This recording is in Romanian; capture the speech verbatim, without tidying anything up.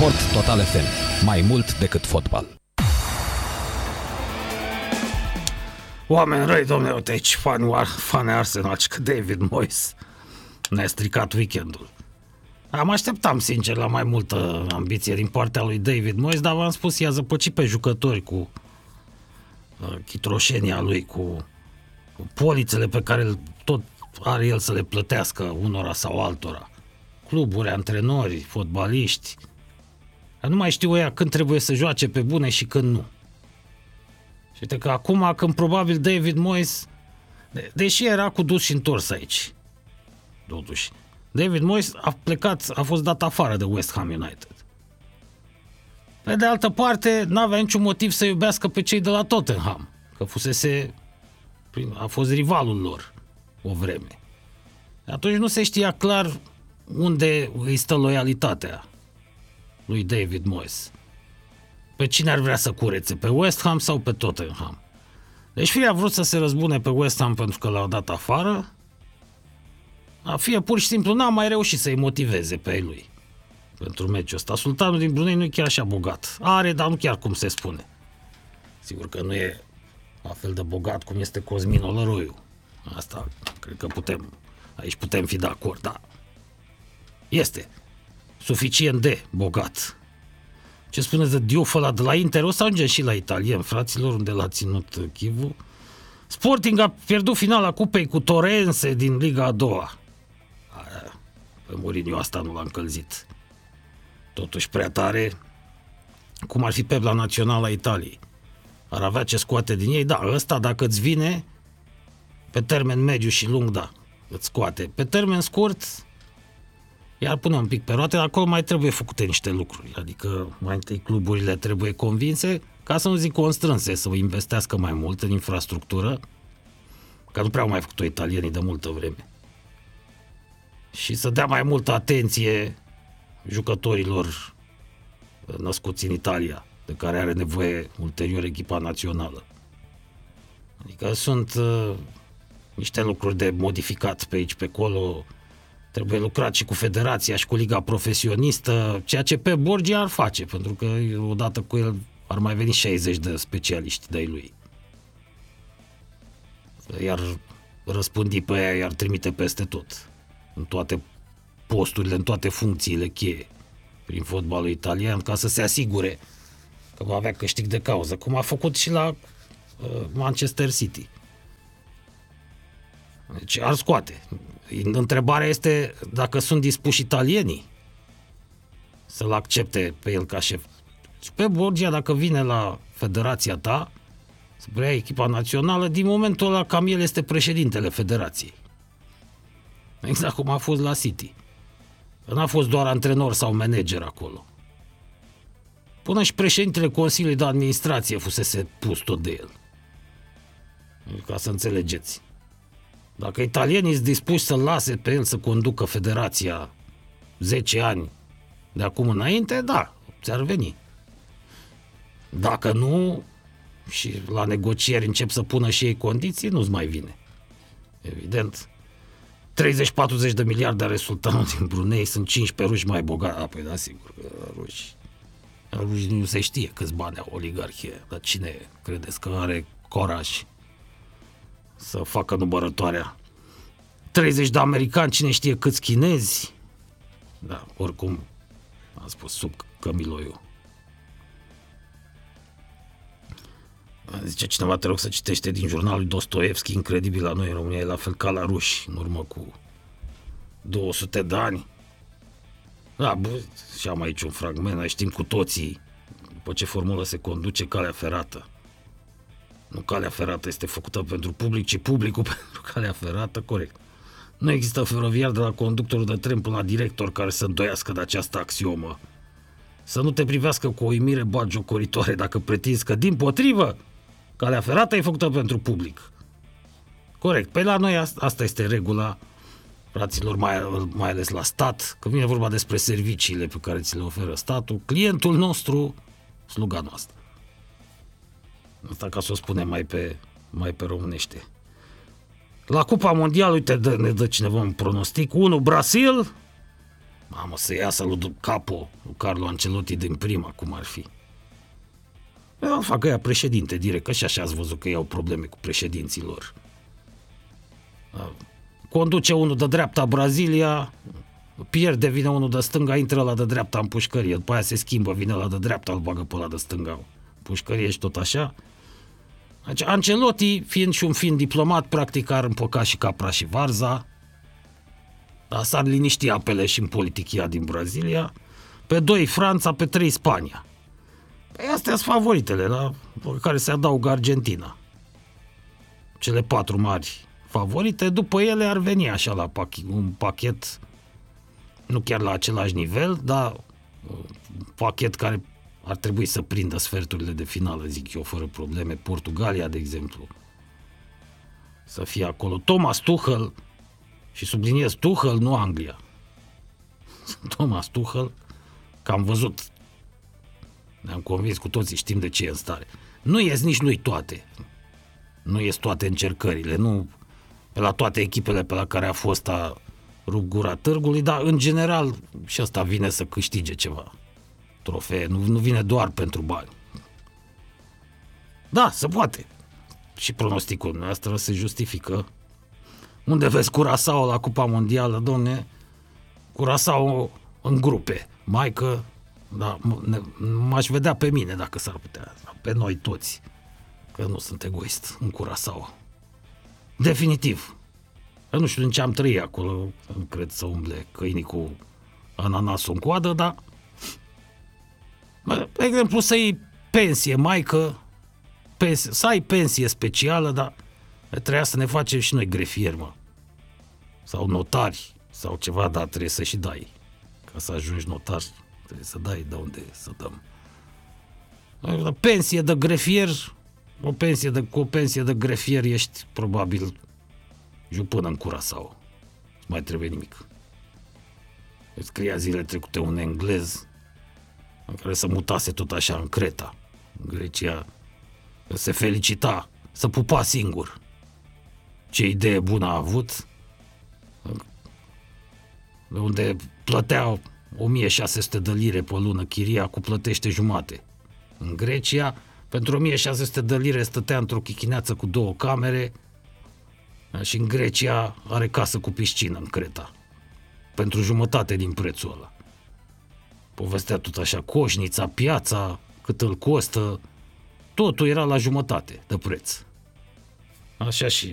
Sport Total F M. Mai mult decât fotbal. Oameni răi, domnule, uite aici, fani, fani Arsenal, că David Moyes ne-a stricat weekendul. Am așteptam, sincer, la mai multă ambiție din partea lui David Moyes, dar v-am spus, i-a zăpăcit pe jucători cu uh, chitroșenia lui, cu, cu polițele pe care tot are el să le plătească unora sau altora. Cluburi, antrenori, fotbaliști. Nu mai știu ăia când trebuie să joace pe bune și când nu. Și uite că acum, când probabil David Moyes, de- deși era cu dus și întors aici, totuși, David Moyes a plecat, a fost dat afară de West Ham United. Pe de altă parte, n-avea niciun motiv să iubească pe cei de la Tottenham, că fusese, a fost rivalul lor o vreme. Atunci nu se știa clar unde îi stă loialitatea lui David Moyes. Pe cine ar vrea să curețe, pe West Ham sau pe Tottenham? Deci fie a vrut să se răzbune pe West Ham pentru că l-au dat afară, fie pur și simplu n-a mai reușit să-i motiveze pe ei lui pentru meciul ăsta. Sultanul din Brunei nu e chiar așa bogat. Are, dar nu chiar cum se spune. Sigur că nu e la fel de bogat cum este Cosmin Olăroiu. Asta cred că putem, aici putem fi de acord, da. Este suficient de bogat. Ce spuneți de Diouf ăla de la Inter? O să ajungem și la italien, fraților, unde l-a ținut Chivu. Sporting a pierdut finala cupei cu Torrense din Liga a doua. Aia, pe Mourinho asta nu l-a încălzit. Totuși prea tare, cum ar fi Pep la Naționala Italiei. Ar avea ce scoate din ei. Da, ăsta dacă îți vine, pe termen mediu și lung, da, îți scoate. Pe termen scurt, iar pune un pic pe roate, acolo mai trebuie făcute niște lucruri. Adică mai întâi cluburile trebuie convinse, ca să nu zic constrânse, să investească mai mult în infrastructură, că nu prea au mai făcut-o italienii de multă vreme. Și să dea mai multă atenție jucătorilor născuți în Italia, de care are nevoie ulterior echipa națională. Adică sunt uh, niște lucruri de modificat pe aici, pe acolo. Trebuie lucrat și cu federația și cu liga profesionistă, ceea ce pe Borgia ar face, pentru că odată cu el ar mai veni șaizeci de specialiști de-ai lui. Iar răspândi pe aia, iar trimite peste tot, în toate posturile, în toate funcțiile cheie prin fotbalul italian, ca să se asigure că va avea câștig de cauză, cum a făcut și la uh, Manchester City. Deci ar scoate. Întrebarea este dacă sunt dispuși italienii să-l accepte pe el ca șef. Și pe Borgia, dacă vine la federația ta să preia echipa națională, din momentul ăla cam el este președintele federației. Exact cum a fost la City. N-a fost doar antrenor sau manager acolo. Până și președintele Consiliului de Administrație fusese pus tot de el. Ca să înțelegeți. Dacă italienii sunt dispuși să lase pe el să conducă federația zece ani de acum înainte, da, ți-ar veni. Dacă nu, și la negocieri încep să pună și ei condiții, nu-ți mai vine. Evident. treizeci patruzeci de miliarde are sultanul din Brunei, sunt cincisprezece ruși mai bogați. Apoi, da, sigur, ruși. Ruși nu se știe câți bani au oligarhie, dar cine credeți că are curaj să facă numărătoarea? treizeci de americani, cine știe câți chinezi? Da, oricum, am spus sub cămiloiul. Zice cineva, te rog să citește din jurnalul Dostoevski, incredibil, la noi în România e la fel ca la ruși, în urmă cu două sute de ani. Da, bă, și am aici un fragment, noi știm cu toții, după ce formulă se conduce calea ferată. Nu calea ferată este făcută pentru public, ci publicul pentru calea ferată, corect. Nu există feroviar de la conductorul de tren până la director care să îndoiască de această axiomă. Să nu te privească cu o uimire batjocoritoare dacă pretinzi că, dimpotrivă, calea ferată e făcută pentru public. Corect. Pe la noi asta este regula, fraților, mai, mai ales la stat, că vine vorba despre serviciile pe care ți le oferă statul, clientul nostru, sluga noastră. Asta ca să o spunem mai pe, mai pe românește. La Cupa Mondială, uite, dă, ne dă cineva un pronostic. unu Brasil, Mamă, să iasă lui Capo, lui Carlo Ancelotti din prima, cum ar fi. Eu fac ăia președinte direct, că și așa ați văzut că iau probleme cu președinții lor. Conduce unul de dreapta Brazilia, pierde, vine unul de stânga, intră la de dreapta în pușcărie, după aia se schimbă, vine la de dreapta, îl bagă pe la de stânga în pușcărie și tot așa. Deci Ancelotti, fiind și un fiind diplomat, practic ar împăca și capra și varza, dar s-ar liniști apele și în politichia din Brazilia. Pe doi Franța, pe trei Spania. Păi astea sunt favoritele, la care se adaugă Argentina. Cele patru mari favorite, după ele ar veni așa la pachet, un pachet, nu chiar la același nivel, dar un pachet care ar trebui să prindă sferturile de finală, zic eu, fără probleme. Portugalia, de exemplu, să fie acolo. Thomas Tuchel, și subliniez Tuchel, nu Anglia. Thomas Tuchel, că am văzut, ne-am convins cu toții, știm de ce e în stare. Nu ies nici lui toate. Nu ies toate încercările, nu pe la toate echipele pe la care a fost a rupt gura târgului, dar în general și ăsta vine să câștige ceva trofee, nu, nu vine doar pentru bani. Da, se poate. Și pronosticul nostru se justifică. Unde vezi Curaçao la Cupa Mondială, domne? Curaçao în grupe. Maică, da, m-aș vedea pe mine dacă s-ar putea. Pe noi toți. Că nu sunt egoist în Curaçao. Definitiv. Eu nu știu din ce am trăit acolo. Nu cred să umble câinii cu ananasul în coadă, dar de exemplu să iei pensie, maică, pensie, să ai pensie specială, dar trebuia să ne facem și noi grefieri, mă. Sau notari, sau ceva, dar trebuie să și dai. Ca să ajungi notar, trebuie să dai de unde să dăm. Pensie de grefier, o pensie de, cu o pensie de grefier ești probabil jupână în Curaçao. Nu mai trebuie nimic. Îți scria zile trecute un englez în care se mutase tot așa în Creta, în Grecia, se felicita, să pupa singur. Ce idee bună a avut, unde plătea o mie șase sute de lire pe lună chiria, cu plătește jumate. În Grecia, pentru o mie șase sute de lire stătea într-o chichineață cu două camere și în Grecia are casă cu piscină în Creta. Pentru jumătate din prețul ăla. Povestea tot așa, coșnița, piața, cât îl costă, totul era la jumătate de preț. Așa și